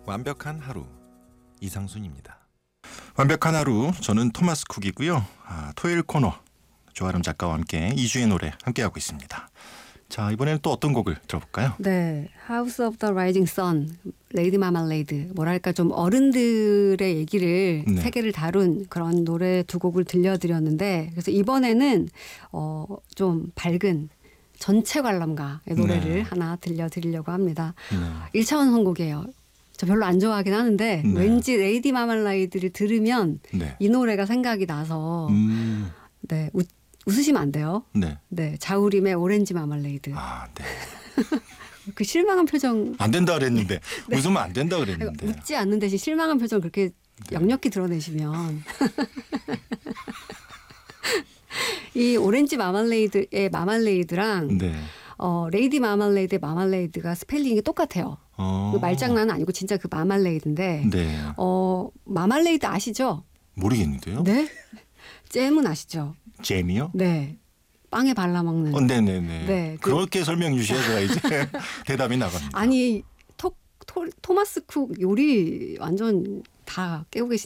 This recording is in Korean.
완벽한 하루 이상순입니다. 완벽한 하루, 저는 토마스 쿡이고요. 토요일 코너 조아름 작가와 함께 이주의 노래 함께하고 있습니다. 자, 이번에는 또 어떤 곡을 들어볼까요? 네, House of the Rising Sun, 레이디 마말레이드. 뭐랄까 좀 어른들의 얘기를 네. 세계를 다룬 그런 노래 두 곡을 들려드렸는데, 그래서 이번에는 좀 밝은 전체 관람가의 노래를 네. 하나 들려드리려고 합니다. 네. 1차원 선곡이에요. 저 별로 안 좋아하긴 하는데 네. 왠지 레이디 마말레이드를 들으면 네. 이 노래가 생각이 나서 네, 웃으시면 안 돼요. 네. 네, 자우림의 오렌지 마말레이드. 네. 그 실망한 표정. 안 된다 그랬는데 웃으면 안 된다 그랬는데. 그러니까 웃지 않는 대신 실망한 표정 그렇게 역력히 드러내시면 이 오렌지 마말레이드의 마말레이드랑 네. 레이디 마말레이드의 마말레이드가 스펠링이 똑같아요. 그 말장난은 아니고 진짜 그 마말레이드인데 네. 마말레이드 아시죠? 모르겠는데요. 네? 잼은 아시죠? 잼이요? 네. 빵에 발라먹는. 네네네. 네, 그렇게 설명 주셔야 제가 이제 대답이 나갑니다. 아니 토마스 쿡 요리 완전 다 깨고 계신